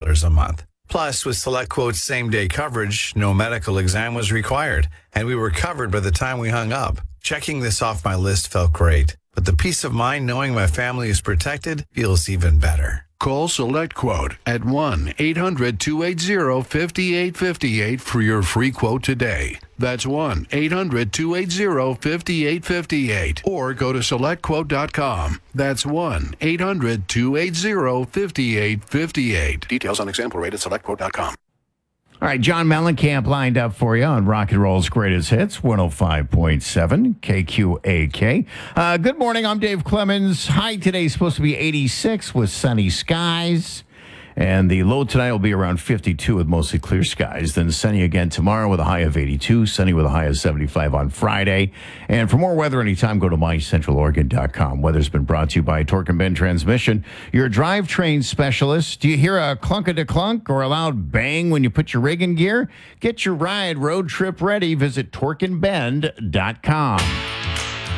$10 a month. Plus, with SelectQuote's same-day coverage, no medical exam was required, and we were covered by the time we hung up. Checking this off my list felt great, but the peace of mind knowing my family is protected feels even better. Call SelectQuote at 1-800-280-5858 for your free quote today. That's 1-800-280-5858. Or go to SelectQuote.com. That's 1-800-280-5858. Details on example rate at SelectQuote.com. All right, John Mellencamp lined up for you on Rock and Roll's Greatest Hits, 105.7 KQAK. Good morning, I'm Dave Clemens. High today is supposed to be 86 with sunny skies. And the low tonight will be around 52 with mostly clear skies. Then sunny again tomorrow with a high of 82. Sunny with a high of 75 on Friday. And for more weather anytime, go to mycentraloregon.com. Weather's been brought to you by Torque and Bend Transmission, your drivetrain specialist. Do you hear a clunk-a-de-clunk or a loud bang when you put your rig in gear? Get your ride road trip ready. Visit torqueandbend.com.